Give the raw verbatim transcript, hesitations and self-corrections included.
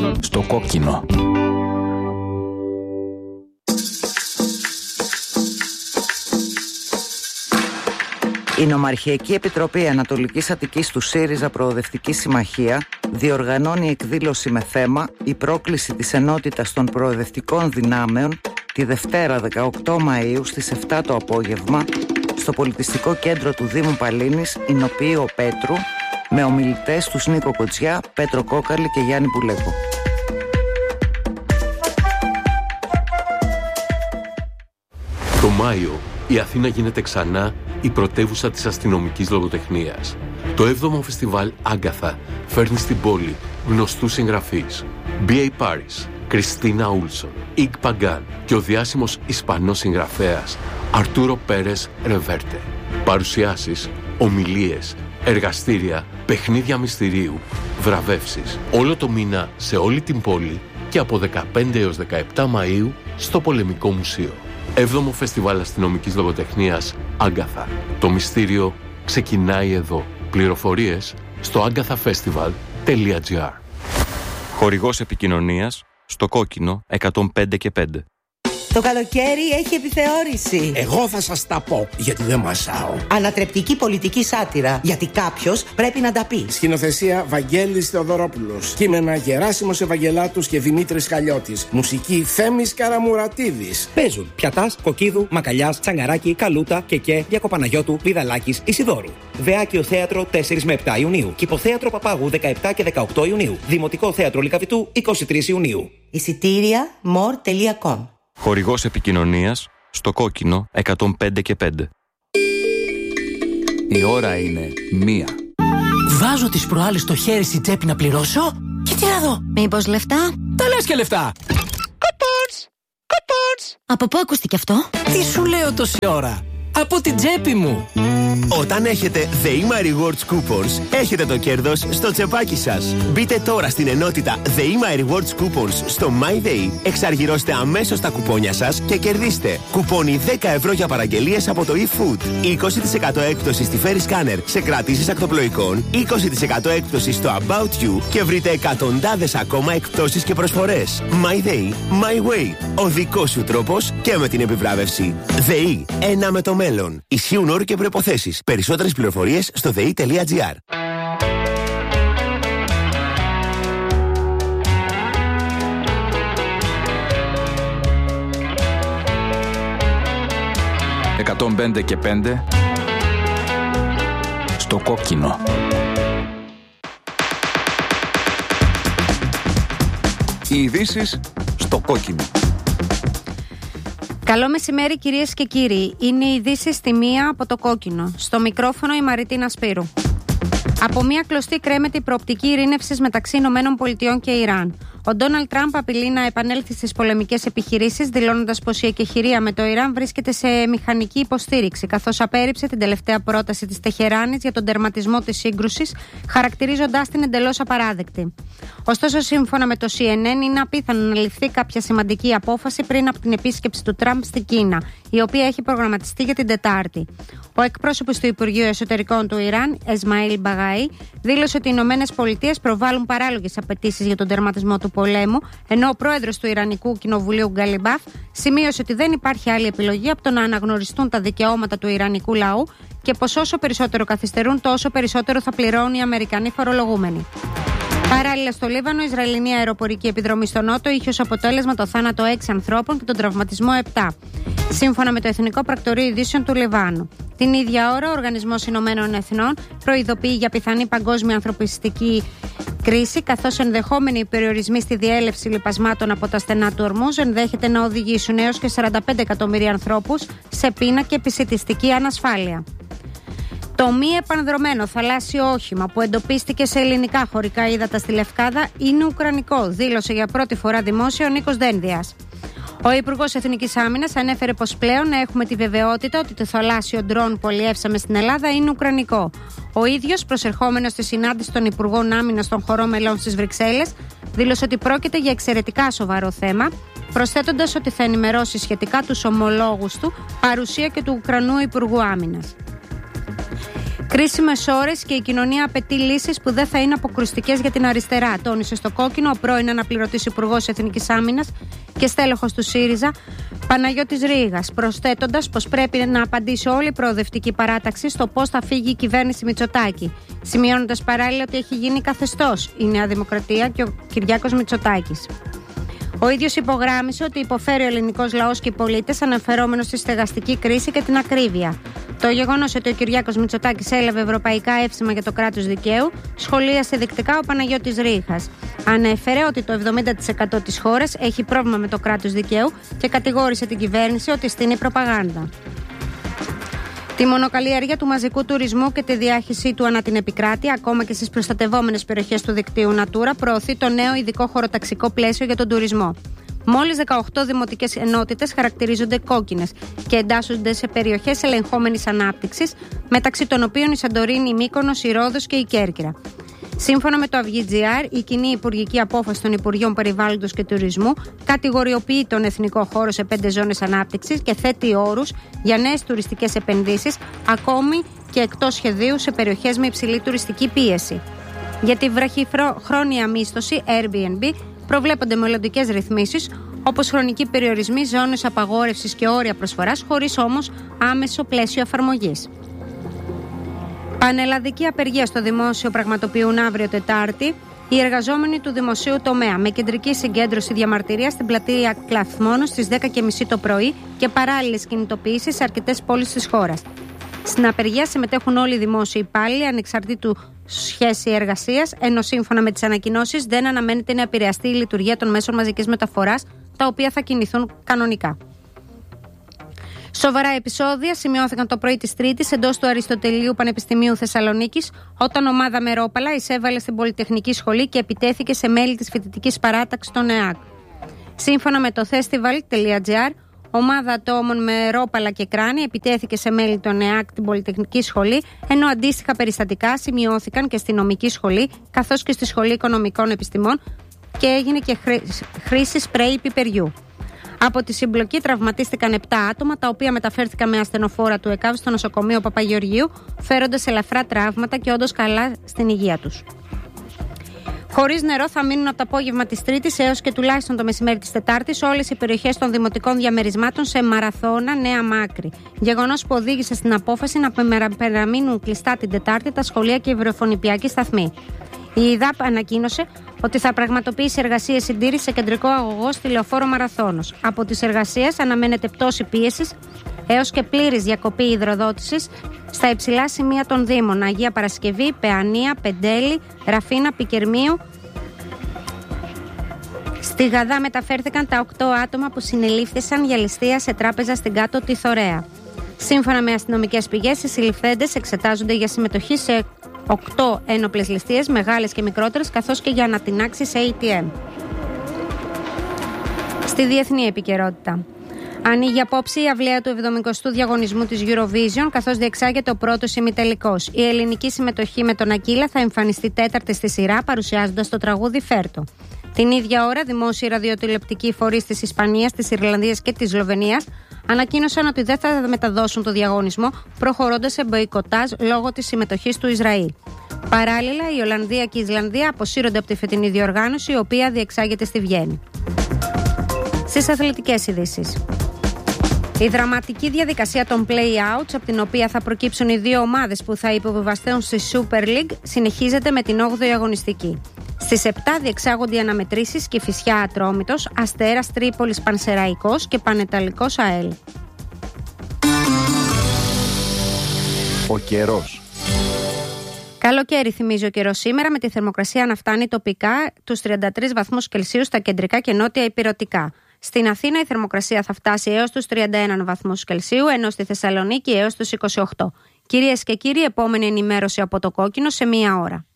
Στο κόκκινο. Η Νομαρχιακή Επιτροπή Ανατολικής Αττικής του ΣΥΡΙΖΑ Προοδευτική Συμμαχία διοργανώνει εκδήλωση με θέμα «Η πρόκληση της ενότητας των προοδευτικών δυνάμεων» τη Δευτέρα δεκαοκτώ Μαΐου στις επτά το απόγευμα στο Πολιτιστικό Κέντρο του Δήμου Παλίνης, Ηνοποιείο Πέτρου, με ομιλητές τους Νίκο Κοτσιά, Πέτρο Κόκαλη και Γιάννη Πουλέκο. Το Μάιο η Αθήνα γίνεται ξανά η πρωτεύουσα της αστυνομικής λογοτεχνίας. Το έβδομο φεστιβάλ Άγκαθα φέρνει στην πόλη γνωστούς συγγραφείς μπι έι Paris, Κριστίνα Ούλσον, Ιγ Παγκάν και ο διάσημος Ισπανός συγγραφέας Αρτούρο Πέρες Ρεβέρτε. Παρουσιάσεις, ομιλίες, εργαστήρια, παιχνίδια μυστηρίου, βραβεύσεις. Όλο το μήνα σε όλη την πόλη και από δεκαπέντε έως δεκαεπτά Μαΐου στο Πολεμικό Μουσείο. Έβδομο Φεστιβάλ Αστυνομικής Λογοτεχνίας Άγκαθα. Το μυστήριο ξεκινάει εδώ. Πληροφορίες στο άγκαθαφεστιβάλ τελεία τζι άρ. Χορηγός επικοινωνίας στο κόκκινο εκατόν πέντε και πέντε. Το καλοκαίρι έχει επιθεώρηση. Εγώ θα σας τα πω, γιατί δεν μασάω. Ανατρεπτική πολιτική σάτυρα, γιατί κάποιος πρέπει να τα πει. Σκηνοθεσία Βαγγέλης Θεοδωρόπουλος. Κείμενα Γεράσιμος Ευαγγελάτους και Δημήτρης Χαλιώτης. Μουσική Θέμης Καραμουρατίδης. Παίζουν Πιατάς, Κοκκίδου, Μακαλιάς, Τσαγκαράκη, Καλούτα, Κεκέ, Διακοπαναγιώτου, Πηδαλάκης, Ισιδώρου. Βεάκιο Θέατρο τέσσερα με επτά Ιουνίου. Κηποθέατρο Παπάγου δεκαεπτά και δεκαοκτώ Ιουνίου. Δημοτικό Θέατρο Λυκαβητού είκοσι τρεις Ιουνίου. Εισιτήρια μορ τελεία κομ. Χορηγός επικοινωνίας στο κόκκινο εκατόν πέντε και πέντε. Η ώρα είναι μία. Βάζω τις προάλλες το χέρι στη τσέπη να πληρώσω και τι να δω. Μήπως λεφτά? Τα λες και λεφτά. Coupons! Coupons! Από πού ακούστηκε αυτό? Τι σου λέω τόση ώρα? Από την τσέπη μου. Όταν έχετε ΔΕΗΜΑ Rewards Coupons, έχετε το κέρδος στο τσεπάκι σας. Μπείτε τώρα στην ενότητα ΔΕΗΜΑ Rewards Coupons στο MyDay, εξαργυρώστε αμέσως τα κουπόνια σας και κερδίστε κουπόνι δέκα ευρώ για παραγγελίες από το eFood, είκοσι τοις εκατό έκπτωση στη Ferry Scanner σε κρατήσεις ακτοπλοϊκών, είκοσι τοις εκατό έκπτωση στο About You και βρείτε εκατοντάδες ακόμα εκπτώσεις και προσφορές. MyDay, My Way. Ο δικός σου τρόπος και με την επιβράβευση. ΔΕΗ, ένα με το μέλλον. Ισχύουν όροι και προϋποθέσεις. Περισσότερες πληροφορίες στο δε ι τελεία τζι άρ. εκατόν πέντε και πέντε στο κόκκινο. Οι ειδήσεις στο κόκκινο. Καλό μεσημέρι κυρίες και κύριοι. Είναι οι ειδήσεις στη μία από το κόκκινο. Στο μικρόφωνο η Μαριτίνα Σπύρου. Από μια κλωστή κρέμεται η προοπτική ειρήνευσης μεταξύ Ηνωμένων Πολιτειών και Ιράν. Ο Ντόναλντ Τραμπ απειλεί να επανέλθει στις πολεμικές επιχειρήσεις, δηλώνοντας πως η εκεχηρία με το Ιράν βρίσκεται σε μηχανική υποστήριξη, καθώς απέρριψε την τελευταία πρόταση της Τεχεράνης για τον τερματισμό της σύγκρουσης, χαρακτηρίζοντάς την εντελώς απαράδεκτη. Ωστόσο, σύμφωνα με το σι εν εν, είναι απίθανο να ληφθεί κάποια σημαντική απόφαση πριν από την επίσκεψη του Τραμπ στην Κίνα, η οποία έχει προγραμματιστεί για την Τετάρτη. Ο εκπρόσωπος του Υπουργείου Εσωτερικών του Ιράν, Εσμαήλ Μπαγάη, δήλωσε ότι οι Ηνωμένες Πολιτείες προβάλλουν παράλογες απαιτήσεις για τον τερματισμό του πολέμου, ενώ ο πρόεδρος του Ιρανικού Κοινοβουλίου Γκαλιμπάφ σημείωσε ότι δεν υπάρχει άλλη επιλογή από το να αναγνωριστούν τα δικαιώματα του Ιρανικού λαού και πως όσο περισσότερο καθυστερούν, τόσο περισσότερο θα πληρώνουν οι Αμερικανοί φορολογούμενοι. Παράλληλα, στο Λίβανο, η Ισραηλινή αεροπορική επιδρομή στο Νότο είχε ως αποτέλεσμα το θάνατο έξι ανθρώπων και τον τραυματισμό επτά. Σύμφωνα με το Εθνικό Πρακτορείο Ειδήσεων του Λιβάνου. Την ίδια ώρα, ο Οργανισμός Ηνωμένων Εθνών προειδοποιεί για πιθανή παγκόσμια ανθρωπιστική κρίση, καθώς ενδεχόμενοι περιορισμοί στη διέλευση λιπασμάτων από τα στενά του Ορμούζ ενδέχεται να οδηγήσουν έως και σαράντα πέντε εκατομμύρια ανθρώπους σε πείνα και επισιτιστική ανασφάλεια. Το μη επανδρωμένο θαλάσσιο όχημα που εντοπίστηκε σε ελληνικά χωρικά ύδατα στη Λευκάδα είναι ουκρανικό, δήλωσε για πρώτη φορά δημόσια ο Νίκος Δένδιας. Ο Υπουργός Εθνικής Άμυνας ανέφερε πως πλέον έχουμε τη βεβαιότητα ότι το θαλάσσιο ντρόν που πολιεύσαμε στην Ελλάδα είναι ουκρανικό. Ο ίδιος, προσερχόμενος στη συνάντηση των Υπουργών Άμυνας των χωρών μελών στις Βρυξέλλες, δήλωσε ότι πρόκειται για εξαιρετικά σοβαρό θέμα, προσθέτοντας ότι θα ενημερώσει σχετικά τους ομολόγους του, παρουσία και του Ουκρανού Υπουργού Άμυνας. Κρίσιμες ώρες και η κοινωνία απαιτεί λύσεις που δεν θα είναι αποκρουστικές για την αριστερά, τόνισε στο Κόκκινο ο πρώην αναπληρωτής Υπουργός Εθνικής Άμυνας και στέλεχος του ΣΥΡΙΖΑ, Παναγιώτης Ρήγας, προσθέτοντας πως πρέπει να απαντήσει όλη η προοδευτική παράταξη στο πώς θα φύγει η κυβέρνηση Μητσοτάκη, σημειώνοντας παράλληλα ότι έχει γίνει καθεστώς η Νέα Δημοκρατία και ο Κυριάκος Μητσοτάκης. Ο ίδιος υπογράμμισε ότι υποφέρει ο ελληνικός λαός και οι πολίτες, αναφερόμενος στη στεγαστική κρίση και την ακρίβεια. Το γεγονός ότι ο Κυριάκος Μητσοτάκης έλαβε ευρωπαϊκά εύσημα για το κράτος δικαίου, σχολίασε δεικτικά ο Παναγιώτης Ρήγας. Ανέφερε ότι το εβδομήντα τοις εκατό της χώρας έχει πρόβλημα με το κράτος δικαίου και κατηγόρησε την κυβέρνηση ότι στείνει προπαγάνδα. Τη μονοκαλλιέργεια του μαζικού τουρισμού και τη διάχυσή του ανά την επικράτεια, ακόμα και στις προστατευόμενες περιοχές του δικτύου Natura, προωθεί το νέο ειδικό χωροταξικό πλαίσιο για τον τουρισμό. Μόλις δεκαοκτώ δημοτικές ενότητες χαρακτηρίζονται κόκκινες και εντάσσονται σε περιοχές ελεγχόμενης ανάπτυξης, μεταξύ των οποίων η Σαντορίνη, η Μύκονος, η Ρόδος και η Κέρκυρα. Σύμφωνα με το Αυγή.gr, η κοινή υπουργική απόφαση των Υπουργείων Περιβάλλοντος και Τουρισμού κατηγοριοποιεί τον εθνικό χώρο σε πέντε ζώνες ανάπτυξης και θέτει όρους για νέες τουριστικές επενδύσεις, ακόμη και εκτός σχεδίου σε περιοχές με υψηλή τουριστική πίεση. Για τη βραχυχρόνια μίσθωση Airbnb προβλέπονται μελλοντικές ρυθμίσεις, όπως χρονικοί περιορισμοί, ζώνες απαγόρευσης και όρια προσφοράς, χωρίς όμως άμεσο πλαίσιο εφαρμογής. Πανελλαδική απεργία στο δημόσιο πραγματοποιούν αύριο Τετάρτη οι εργαζόμενοι του δημοσίου τομέα, με κεντρική συγκέντρωση διαμαρτυρία στην πλατεία Κλαθμόνος στις δέκα και μισή το πρωί και παράλληλες κινητοποιήσεις σε αρκετές πόλεις της χώρας. Στην απεργία συμμετέχουν όλοι οι δημόσιοι υπάλληλοι, ανεξαρτήτου σχέση εργασίας, ενώ σύμφωνα με τις ανακοινώσεις δεν αναμένεται να επηρεαστεί η λειτουργία των μέσων μαζικής μεταφοράς, τα οποία θα κινηθούν κανονικά. Σοβαρά επεισόδια σημειώθηκαν το πρωί της Τρίτης εντός του Αριστοτελείου Πανεπιστημίου Θεσσαλονίκης, όταν ομάδα Μερόπαλα εισέβαλε στην Πολυτεχνική Σχολή και επιτέθηκε σε μέλη της φοιτητικής παράταξης των ΕΑΚ. Σύμφωνα με το festival.gr, ομάδα ατόμων με ρόπαλα και κράνη επιτέθηκε σε μέλη των ΕΑΚ την Πολυτεχνική Σχολή, ενώ αντίστοιχα περιστατικά σημειώθηκαν και στη Νομική Σχολή, καθώς και στη Σχολή Οικονομικών Επιστημών, και έγινε και χρήση σπρέι πιπεριού. Από τη συμπλοκή τραυματίστηκαν επτά άτομα, τα οποία μεταφέρθηκαν με ασθενοφόρα του ΕΚΑΒ στο νοσοκομείο Παπαγεωργίου, φέροντας ελαφρά τραύματα και όντως καλά στην υγεία τους. Χωρίς νερό θα μείνουν από το απόγευμα της Τρίτης έως και τουλάχιστον το μεσημέρι της Τετάρτης όλες οι περιοχές των δημοτικών διαμερισμάτων σε Μαραθώνα Νέα Μάκρη. Γεγονός που οδήγησε στην απόφαση να παραμείνουν κλειστά την Τετάρτη τα σχολεία και οι βρεφονιπιακοί σταθμοί. Η ΙΔΑΠ ανακοίνωσε ότι θα πραγματοποιήσει εργασίες συντήρησης σε κεντρικό αγωγό στη λεωφόρο Μαραθώνος. Από τις εργασίες αναμένεται πτώση πίεσης έως και πλήρης διακοπή υδροδότησης στα υψηλά σημεία των Δήμων Αγία Παρασκευή, Παιανία, Πεντέλη, Ραφίνα, Πικερμίου. Στη Γαδά μεταφέρθηκαν τα οκτώ άτομα που συνελήφθησαν για ληστεία σε τράπεζα στην Κάτω Τιθωρέα. Σύμφωνα με αστυνομικές πηγές, οι συλληφθέντες εξετάζονται για συμμετοχή σε οκτώ ένοπλες ληστείες, μεγάλες και μικρότερες, καθώς και για ανατινάξεις σε έι τι εμ. Στη διεθνή επικαιρότητα. Ανοίγει απόψε η αυλαία του εβδομηκοστού διαγωνισμού της Eurovision, καθώς διεξάγεται ο πρώτος ημιτελικός. Η ελληνική συμμετοχή με τον Ακύλα θα εμφανιστεί τέταρτη στη σειρά, παρουσιάζοντας το τραγούδι Φέρτο. Την ίδια ώρα, δημόσιοι ραδιοτηλεοπτικοί φορείς της Ισπανίας, της Ιρλανδίας και της Σλοβενίας ανακοίνωσαν ότι δεν θα μεταδώσουν το διαγωνισμό, προχωρώντας σε μποϊκοτάζ λόγω της συμμετοχής του Ισραήλ. Παράλληλα, η Ολλανδία και η Ισλανδία αποσύρονται από τη φετινή διοργάνωση, η οποία διεξάγεται στη Βιέννη. Στις αθλητικές ειδήσεις. Η δραματική διαδικασία των play-outs, από την οποία θα προκύψουν οι δύο ομάδες που θα υποβιβαστούν στη Super League, συνεχίζεται με την όγδοη αγωνιστική. Στις επτά διεξάγονται οι αναμετρήσεις Κηφισιά Ατρόμητος, Αστέρας Τρίπολης Πανσεραϊκός και Πανεταλικός ΑΕΛ. Ο καιρός. Καλοκαίρι θυμίζει ο καιρός σήμερα, με τη θερμοκρασία να φτάνει τοπικά τους τριάντα τρεις βαθμούς Κελσίου στα κεντρικά και νότια ηπειρωτικά. Στην Αθήνα η θερμοκρασία θα φτάσει έως τους τριάντα ένα βαθμούς Κελσίου, ενώ στη Θεσσαλονίκη έως τους είκοσι οκτώ. Κυρίες και κύριοι, επόμενη ενημέρωση από το Κόκκινο σε μία ώρα.